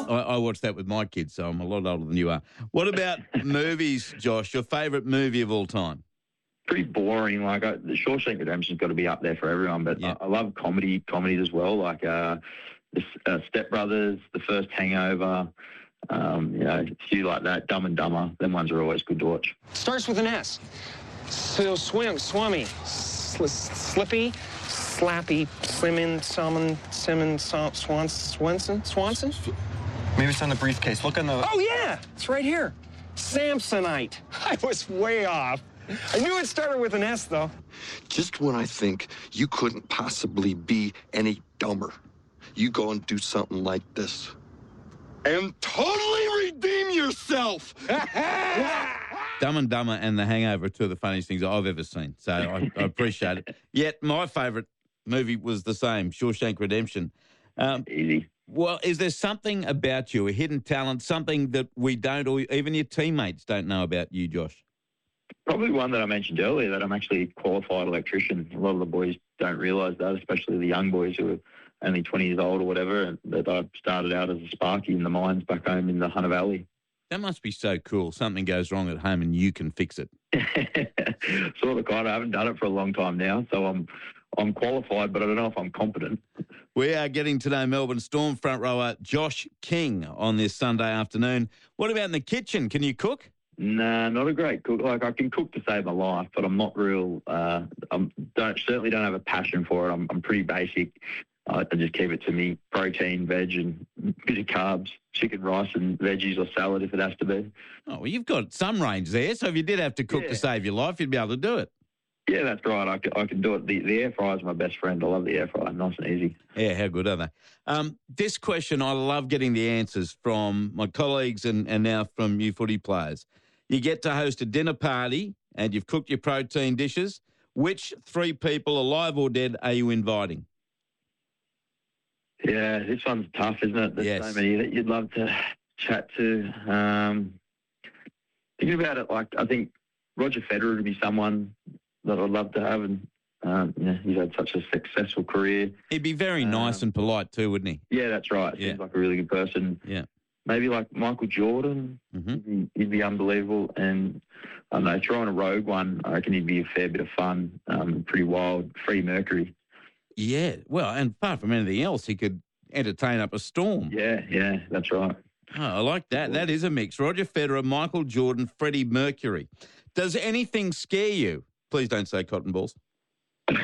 I watched that with my kids, so I'm a lot older than you are. What about movies, Josh? Your favourite movie of all time? Pretty boring. Like the Shawshank Redemption's got to be up there for everyone, but Yeah. I love comedies as well. Like the Step Brothers, The First Hangover. A few like that. Dumb and Dumber. Them ones are always good to watch. Starts with an S. So swummy, slippy, slappy, Swanson? Maybe it's on the briefcase. Look on the... Oh, yeah, it's right here. Samsonite. I was way off. I knew it started with an S, though. Just when I think you couldn't possibly be any dumber, you go and do something like this. And totally redeem yourself! Dumb and Dumber and The Hangover are two of the funniest things I've ever seen, so I appreciate it. Yet my favourite movie was the same, Shawshank Redemption. Easy. Well, is there something about you, a hidden talent, something that we don't, or even your teammates don't know about you, Josh? Probably one that I mentioned earlier, that I'm actually a qualified electrician. A lot of the boys don't realise that, especially the young boys who are only 20 years old or whatever, and that I started out as a sparky in the mines back home in the Hunter Valley. That must be so cool. Something goes wrong at home and you can fix it. Sort of, kind of. I haven't done it for a long time now, so I'm qualified, but I don't know if I'm competent. We are getting to know Melbourne Storm front rower Josh King on this Sunday afternoon. What about in the kitchen? Can you cook? Nah, not a great cook. Like, I can cook to save my life, but I'm not real. Certainly don't have a passion for it. I'm pretty basic. I just keep it to me: protein, veg, and a bit of carbs, chicken, rice, and veggies or salad if it has to be. Oh, well, you've got some range there. So if you did have to cook to save your life, you'd be able to do it. Yeah, that's right. I can do it. The air fryer is my best friend. I love the air fryer. Nice and easy. Yeah, how good are they? This question, I love getting the answers from my colleagues and now from you footy players. You get to host a dinner party and you've cooked your protein dishes. Which three people, alive or dead, are you inviting? Yeah, this one's tough, isn't it? There's so many that you'd love to chat to. Thinking about it, like, I think Roger Federer would be someone that I'd love to have, and he's had such a successful career. He'd be very nice and polite too, wouldn't he? Yeah, that's right. Yeah. Seems like a really good person. Yeah. Maybe like Michael Jordan. Mm-hmm. He'd be unbelievable. And I don't know, throwing a rogue one, I reckon he'd be a fair bit of fun. Pretty wild. Freddie Mercury. Yeah. Well, and apart from anything else, he could entertain up a storm. Yeah, that's right. Oh, I like that. That is a mix. Roger Federer, Michael Jordan, Freddie Mercury. Does anything scare you? Please don't say cotton balls.